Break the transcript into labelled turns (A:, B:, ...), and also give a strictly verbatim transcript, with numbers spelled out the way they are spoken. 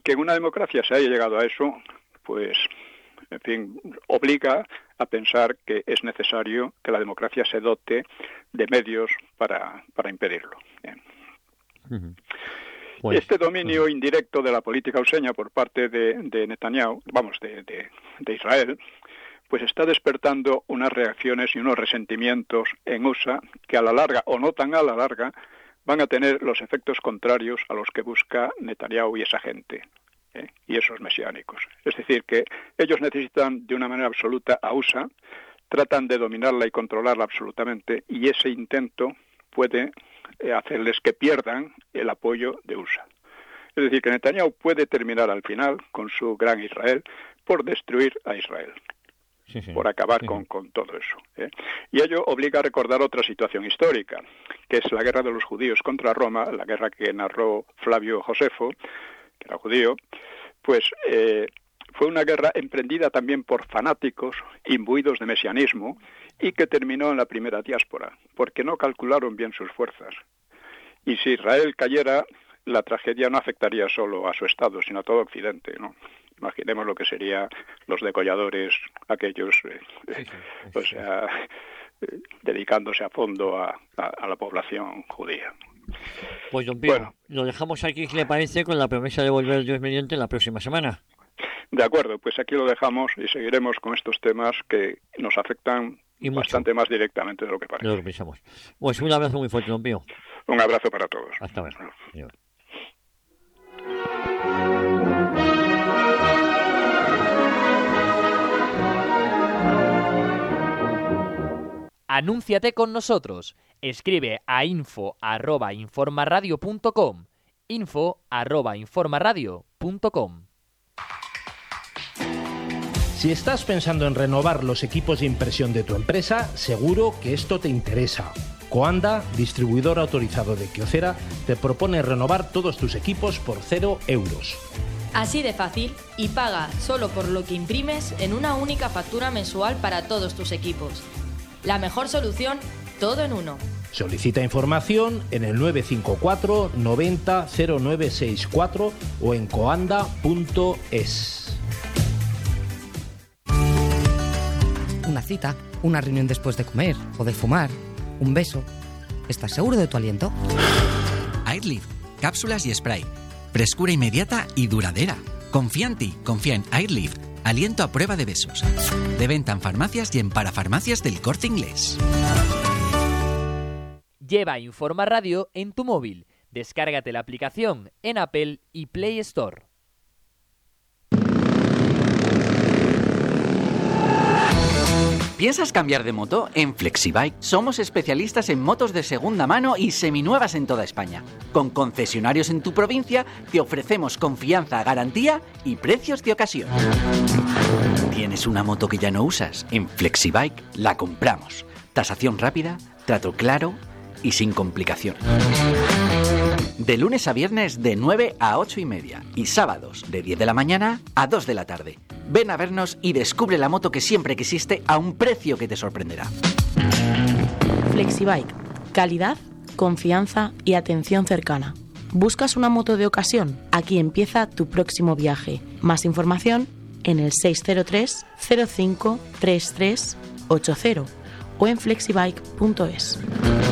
A: que en una democracia se haya llegado a eso, pues, en fin, obliga a pensar que es necesario que la democracia se dote de medios para, para impedirlo. Bien.
B: Uh-huh. Pues,
A: este dominio uh-huh. indirecto de la política useña por parte de, de Netanyahu, vamos, de, de, de Israel, pues está despertando unas reacciones y unos resentimientos en U S A que a la larga, o no tan a la larga, van a tener los efectos contrarios a los que busca Netanyahu y esa gente, ¿eh? y esos mesiánicos. Es decir, que ellos necesitan de una manera absoluta a U S A, tratan de dominarla y controlarla absolutamente, y ese intento puede eh, hacerles que pierdan el apoyo de U S A. Es decir, que Netanyahu puede terminar al final con su gran Israel por destruir a Israel. Sí, sí, por acabar sí. con, con todo eso. ¿eh? Y ello obliga a recordar otra situación histórica, que es la guerra de los judíos contra Roma, la guerra que narró Flavio Josefo, que era judío, pues eh, fue una guerra emprendida también por fanáticos imbuidos de mesianismo y que terminó en la primera diáspora, porque no calcularon bien sus fuerzas. Y si Israel cayera, la tragedia no afectaría solo a su Estado, sino a todo Occidente, ¿no? Imaginemos lo que serían los degolladores, aquellos, eh, sí, sí, sí, o sea, eh, dedicándose a fondo a, a, a la población judía.
B: Pues, don Pío,
A: bueno,
B: lo dejamos aquí, ¿qué le parece? Con la promesa de volver Dios mediante la próxima semana.
A: De acuerdo, pues aquí lo dejamos y seguiremos con estos temas que nos afectan y bastante más directamente de lo que parece.
B: De lo que pensamos. Pues un abrazo muy fuerte, don Pío.
A: Un abrazo para todos.
B: Hasta luego. Adiós.
C: Anúnciate con nosotros. Escribe a info arroba informaradio punto com. info arroba informaradio punto com.
D: Si estás pensando en renovar los equipos de impresión de tu empresa, seguro que esto te interesa. Coanda, distribuidor autorizado de Kyocera, te propone renovar todos tus equipos por cero euros.
E: Así de fácil, y paga solo por lo que imprimes en una única factura mensual para todos tus equipos. La mejor solución, todo en uno.
D: Solicita información en el nueve cinco cuatro noventa cero nueve sesenta y cuatro o en coanda punto es.
F: Una cita, una reunión después de comer o de fumar, un beso. ¿Estás seguro de tu aliento?
G: Airlift, cápsulas y spray. Frescura inmediata y duradera. Confía en ti, confía en Airlift. Aliento a prueba de besos. De venta en farmacias y en parafarmacias del Corte Inglés.
C: Lleva Informa Radio en tu móvil. Descárgate la aplicación en Apple y Play Store.
H: ¿Piensas cambiar de moto? En Flexibike somos especialistas en motos de segunda mano y seminuevas en toda España. Con concesionarios en tu provincia te ofrecemos confianza, garantía y precios de ocasión. ¿Tienes una moto que ya no usas? En Flexibike la compramos. Tasación rápida, trato claro y sin complicaciones. De lunes a viernes de nueve a ocho y media y sábados de diez de la mañana a dos de la tarde. Ven a vernos y descubre la moto que siempre quisiste a un precio que te sorprenderá.
I: Flexibike. Calidad, confianza y atención cercana. ¿Buscas una moto de ocasión? Aquí empieza tu próximo viaje. Más información en el seis cero tres cero cinco tres tres ocho cero o en flexibike punto es.